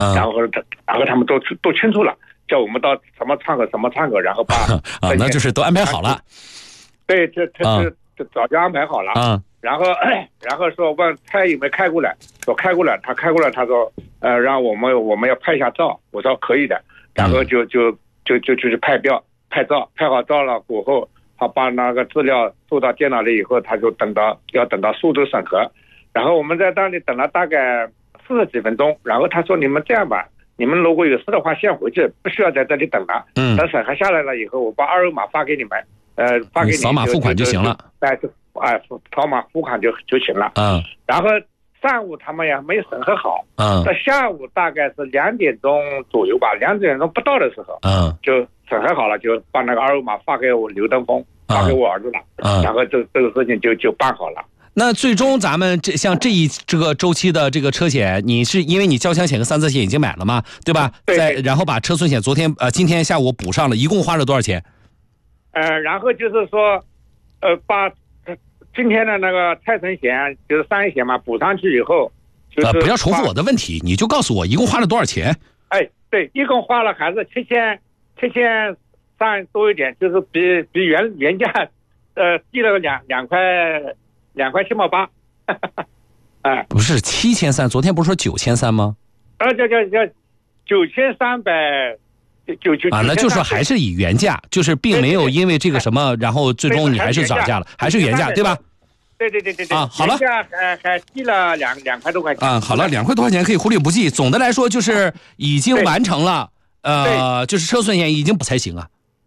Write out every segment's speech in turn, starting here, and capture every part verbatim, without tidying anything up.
嗯、 然后然后他们都都清楚了，叫我们到什么场合什么场合，然后把啊，那就是都安排好了。 对，这这这这早就安排好了。 嗯， 然后然后说问他有没有开过来，说开过来，他开过来，他说呃让我们我们要拍一下照，我说可以的，然后就就就就就去拍标拍照，拍好照了过后，他把那个资料输到电脑里以后，他就等到要等到速度审核，然后我们在那里等了大概四十几分钟，然后他说你们这样吧，你们如果有事的话先回去，不需要在这里等了。 嗯， 等审核下来了以后，我把二维码发给你们，呃，发给你扫码付款就行了。 哎，哎，扫码付款就就行了。 嗯， 然后上午他们也没审核好。 嗯， 到下午大概是两点钟左右吧，两点钟不到的时候， 嗯， 就审核好了，就把那个二维码发给我刘登峰，发给我儿子了。嗯，然后这这个事情就就办好了。 那最终咱们这像这一这个周期的这个车险，你是因为你交强险和三责险已经买了嘛，对吧？ 对。 再然后把车损险昨天呃今天下午补上了，一共花了多少钱？ 呃，然后就是说，呃，把今天的那个财产险就是商业险嘛补上去以后，就是、 呃不要重复我的问题，你就告诉我一共花了多少钱？ 哎，对，一共花了还是七千七千三多一点，就是比比原原价呃低了两两块。两块七毛八，哎， 不是七千三，昨天不是说九千三吗？ 啊，叫叫叫九千三百九九啊，那就是说还是以原价，就是并没有因为这个什么，然后最终你还是涨价了，还是原价，对吧？ 对对对对对。 啊，好了， 原价还还低了两两块多块钱。 啊，好了，两块多块钱可以忽略不计。总的来说，就是已经完成了，呃，就是车损险已经不才行啊。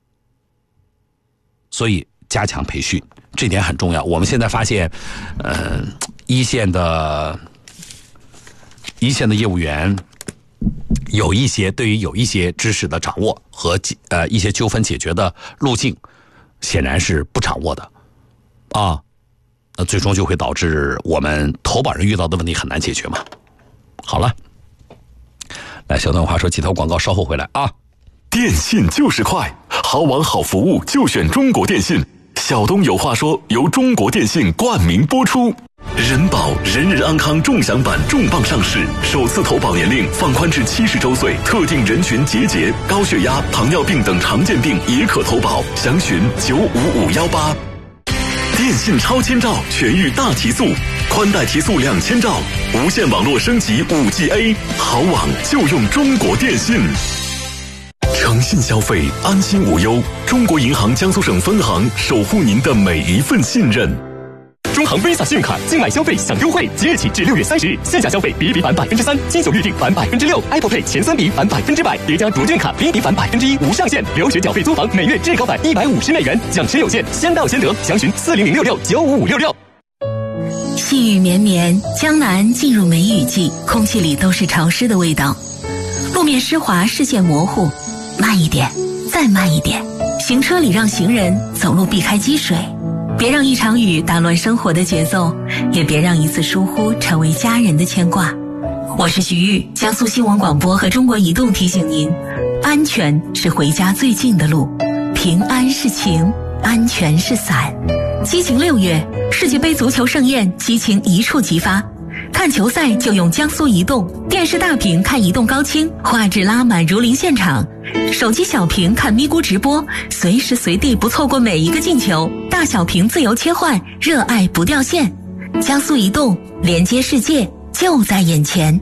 所以加强培训。这点很重要。我们现在发现，呃，一线的一线的业务员有一些对于有一些知识的掌握和呃一些纠纷解决的路径，显然是不掌握的啊，那最终就会导致我们投保人遇到的问题很难解决嘛。好了，来小段话说几条广告，稍后回来啊。 电信就是快，好网好服务就选中国电信。小东有话说由中国电信冠名播出。人保人人安康重享版重磅上市，首次投保年龄放宽至七十周岁，特定人群结节、高血压、糖尿病等常见病也可投保，详询九五五一八。电信超千兆全域大提速，宽带提速两千兆，无线网络升级 五 G A， 好网就用中国电信。诚信消费，安心无忧。中国银行江苏省分行守护您的每一份信任。 中行 Visa 信用卡境外消费享优惠，即日起至六月三十日，线下消费比比返百分之三，金九预订返百分之六 ，Apple Pay 前三笔返百分之百，叠加卓券卡比比返百分之一，无上限。留学缴费租房每月至高返一百五十美元，奖池有限，先到先得。详询四零零六六九五五六六。 细雨绵绵，江南进入梅雨季，空气里都是潮湿的味道，路面湿滑，视线模糊。慢一点，再慢一点，行车礼让行人，走路避开积水，别让一场雨打乱生活的节奏，也别让一次疏忽成为家人的牵挂。我是徐玉，江苏新闻广播和中国移动提醒您，安全是回家最近的路，平安是情，安全是伞。激情六月，世界杯足球盛宴，激情一触即发。看球赛就用江苏移动，电视大屏看移动高清，画质拉满如临现场；手机小屏看咪咕直播，随时随地不错过每一个进球，大小屏自由切换，热爱不掉线。江苏移动，连接世界就在眼前。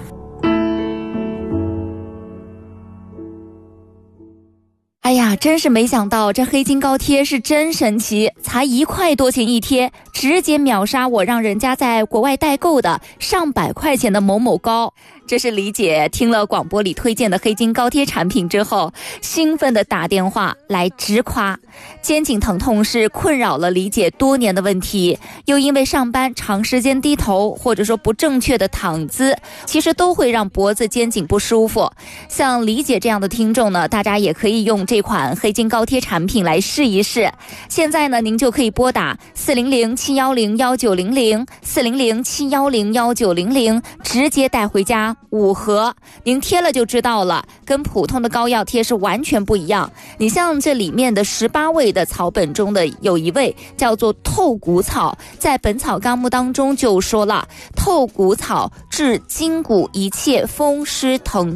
哎呀，真是没想到这黑金高贴是真神奇，才一块多钱一贴，直接秒杀我让人家在国外代购的上百块钱的某某膏。这是李姐听了广播里推荐的黑金高贴产品之后，兴奋地打电话来直夸。肩颈疼痛是困扰了李姐多年的问题，又因为上班长时间低头或者说不正确的躺姿，其实都会让脖子肩颈不舒服。像李姐这样的听众呢，大家也可以用这款黑金高贴产品来试一试。现在呢，您就可以拨打四零零七幺零幺九零零四零零七幺零幺九零零，直接带回家呢五盒，您贴了就知道了，跟普通的膏药贴是完全不一样。你像这里面的十八味的草本中的有一味叫做透骨草，在《本草纲目》当中就说了，透骨草治筋骨一切风湿疼